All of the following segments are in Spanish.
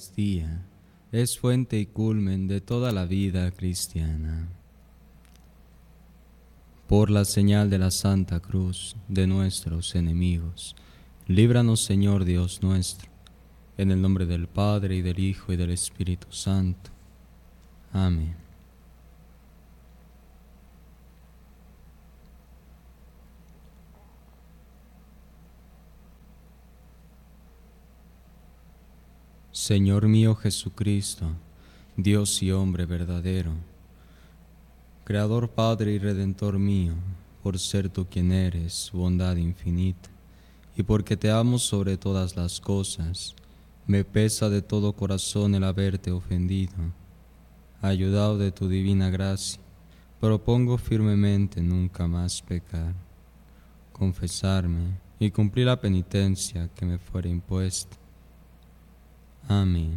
Eucaristía es fuente y culmen de toda la vida cristiana. Por la señal de la Santa Cruz de nuestros enemigos, líbranos, Señor Dios nuestro, en el nombre del Padre, y del Hijo, y del Espíritu Santo. Amén. Señor mío Jesucristo, Dios y hombre verdadero, Creador, Padre y Redentor mío, por ser tú quien eres, bondad infinita, y porque te amo sobre todas las cosas, me pesa de todo corazón el haberte ofendido. Ayudado de tu divina gracia, propongo firmemente nunca más pecar, confesarme y cumplir la penitencia que me fuera impuesta. Amén.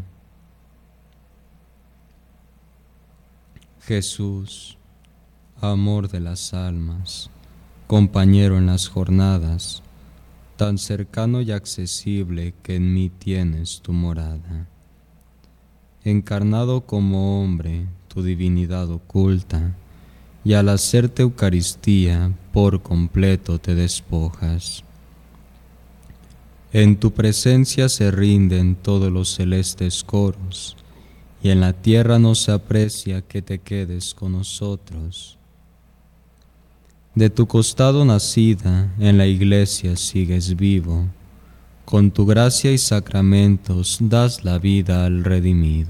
Jesús, amor de las almas, compañero en las jornadas, tan cercano y accesible que en mí tienes tu morada. Encarnado como hombre, tu divinidad oculta, y al hacerte Eucaristía por completo te despojas. En tu presencia se rinden todos los celestes coros, y en la tierra no se aprecia que te quedes con nosotros. De tu costado nacida, en la iglesia sigues vivo, con tu gracia y sacramentos das la vida al redimido.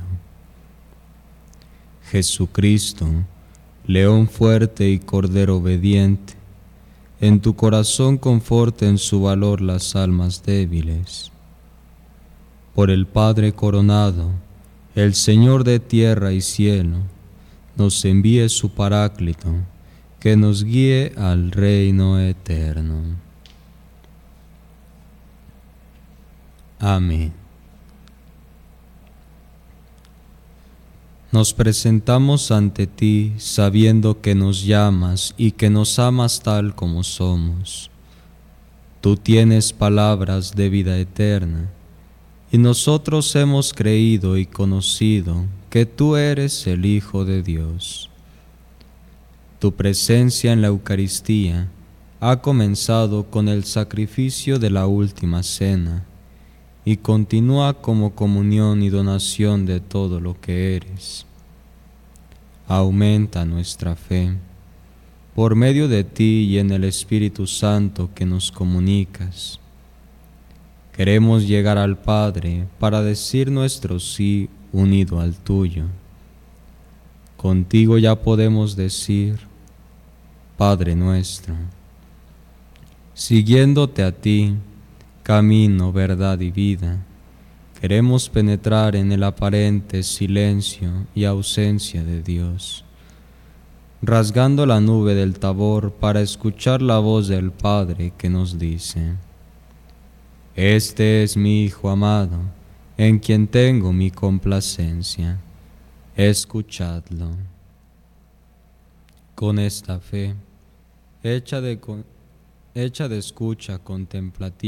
Jesucristo, león fuerte y cordero obediente, en tu corazón conforten su valor las almas débiles. Por el Padre coronado, el Señor de tierra y cielo, nos envíe su Paráclito, que nos guíe al reino eterno. Amén. Nos presentamos ante ti sabiendo que nos llamas y que nos amas tal como somos. Tú tienes palabras de vida eterna, y nosotros hemos creído y conocido que tú eres el Hijo de Dios. Tu presencia en la Eucaristía ha comenzado con el sacrificio de la última cena y continúa como comunión y donación de todo lo que eres. Aumenta nuestra fe, por medio de ti y en el Espíritu Santo que nos comunicas. Queremos llegar al Padre para decir nuestro sí unido al tuyo. Contigo ya podemos decir, Padre nuestro. Siguiéndote a ti, camino, verdad y vida, queremos penetrar en el aparente silencio y ausencia de Dios, rasgando la nube del Tabor para escuchar la voz del Padre que nos dice: Este es mi Hijo amado, en quien tengo mi complacencia. Escuchadlo. Con esta fe, hecha de escucha contemplativa,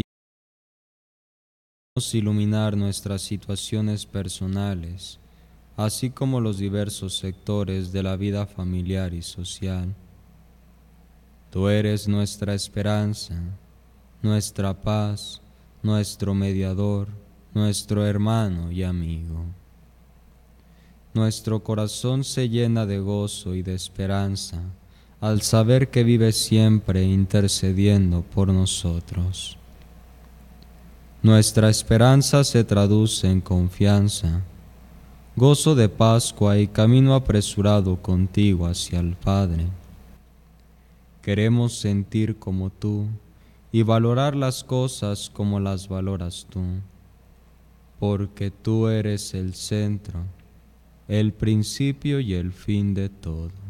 iluminar nuestras situaciones personales, así como los diversos sectores de la vida familiar y social. Tú eres nuestra esperanza, nuestra paz, nuestro mediador, nuestro hermano y amigo. Nuestro corazón se llena de gozo y de esperanza al saber que vives siempre intercediendo por nosotros. Nuestra esperanza se traduce en confianza, gozo de Pascua y camino apresurado contigo hacia el Padre. Queremos sentir como tú y valorar las cosas como las valoras tú, porque tú eres el centro, el principio y el fin de todo.